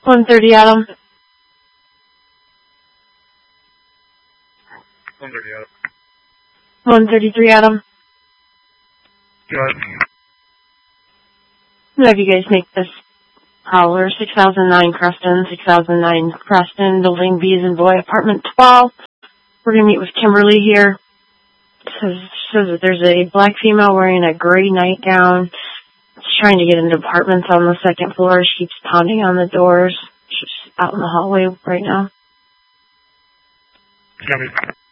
130 Adam. 130 Adam. 133 Adam. Go ahead. I'll have you guys make this Howler, 6009 Creston, 6009 Creston, Building B as in boy, apartment 12. We're going to meet with Kimberly here. Says that there's a black female wearing a gray nightgown. She's trying to get into apartments on the second floor. She keeps pounding on the doors. She's out in the hallway right now. Copy.